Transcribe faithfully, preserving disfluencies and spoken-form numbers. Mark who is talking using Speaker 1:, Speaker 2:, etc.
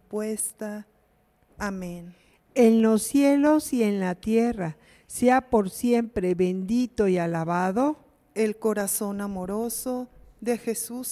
Speaker 1: puesta. Amén.
Speaker 2: En los cielos y en la tierra, sea por siempre bendito y alabado
Speaker 1: El corazón amoroso de Jesús